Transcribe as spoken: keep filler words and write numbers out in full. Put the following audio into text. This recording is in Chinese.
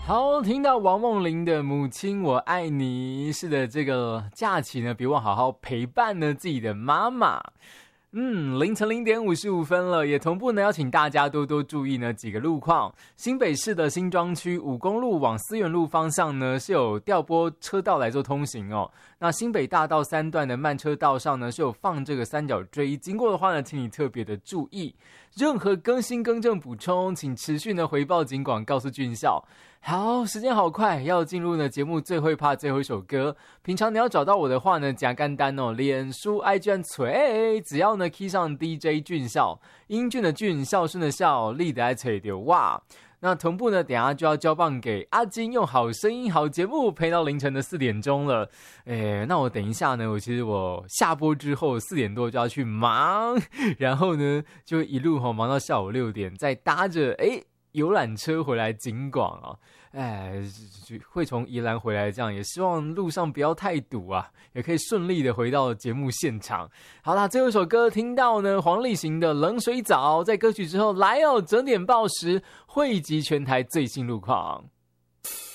好，听到王梦玲的母亲我爱你，是的，这个假期呢别忘好好陪伴呢自己的妈妈。嗯，凌晨零点五十五分了，也同步呢邀请大家多多注意呢几个路况。新北市的新庄区五公路往思源路方向呢是有调拨车道来做通行哦。那新北大道三段的慢车道上呢是有放这个三角锥，经过的话呢，请你特别的注意。任何更新更正补充，请持续呢回报警广告诉军校。好，时间好快，要进入呢节目最后一趴最后一首歌。平常你要找到我的话呢，加干单哦，脸书 I G 锤，只要呢 key 上 D J 俊孝，英俊的俊，孝顺的孝，力的爱吹丢哇。那同步呢，等一下就要交棒给阿金，用好声音、好节目陪到凌晨的四点钟了。诶，那我等一下呢，我其实我下播之后四点多就要去忙，然后呢就一路吼忙到下午六点，再搭着诶游览车回来警广啊。哎，会从宜兰回来，这样也希望路上不要太堵啊，也可以顺利的回到节目现场。好啦，最后一首歌听到呢，黄立行的《冷水澡》，在歌曲之后来哦，整点报时汇集全台最新路况。